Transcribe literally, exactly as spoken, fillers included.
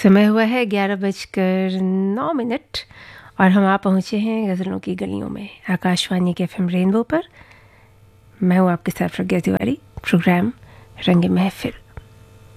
समय हुआ है ग्यारह बजकर नौ मिनट और हम आ पहुँचे हैं गज़लों की गलियों में आकाशवाणी के एफएम रेनबो पर। मैं हूँ आपके साथ प्रज्ञा तिवारी। प्रोग्राम रंग महफिल।